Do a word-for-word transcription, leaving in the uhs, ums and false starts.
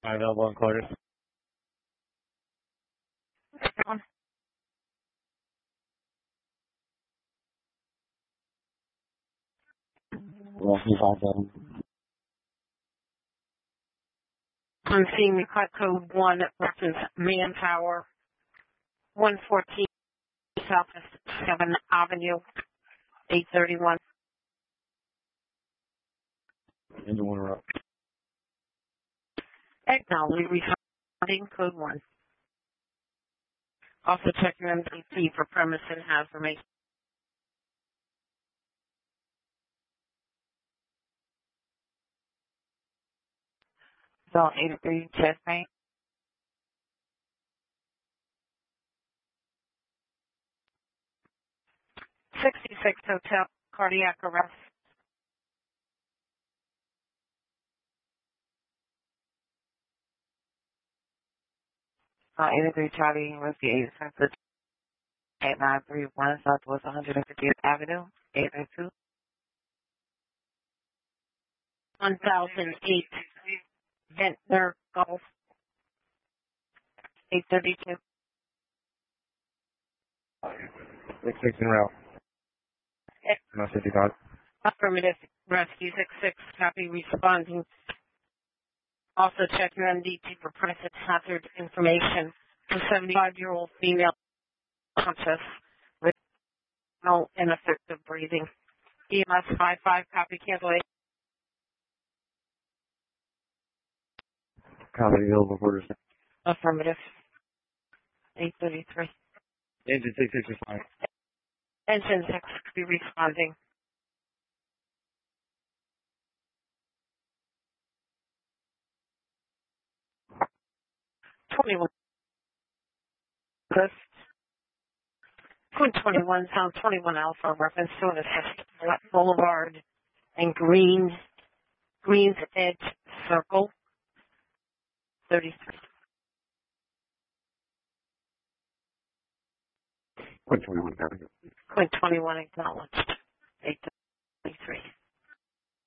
Available encoded. Well, he's on them. I'm seeing the cut code one versus Manpower, one fourteen Southwest seventh Avenue, eight thirty-one. Engine one are up. Acknowledge responding code one. Also check your M D C for premise and hazard. Zone eighty-three, chest pain. sixty-six Hotel, cardiac arrest. Uh, eighty-three Charlie, Whiskey eighty-six, eight nine three one Southwest one hundred fiftieth Avenue, eight nine two. one thousand eight, Ventnor Golf, eight thirty-two. six six en route. No fifty-five. Affirmative, rescue six six, copy responding. Also check your M D T for present hazard information. A seventy-five-year-old female conscious with no ineffective breathing. E M S five five, copy cancellation. Copy available quarters. Affirmative, eight thirty-three. Engine six six is fine. Engine six, be responding. twenty-one. Good. Point twenty-one, sound twenty-one Alpha, reference to an assist Boulevard and Greens, Greens Edge Circle, thirty-three. Point twenty-one, copy. Point twenty-one acknowledged, eight thirty-three.